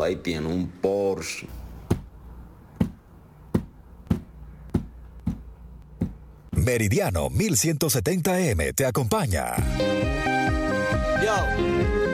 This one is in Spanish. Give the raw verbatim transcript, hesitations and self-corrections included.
ahí tiene un Porsche. Meridiano mil ciento setenta A M te acompaña. Yo.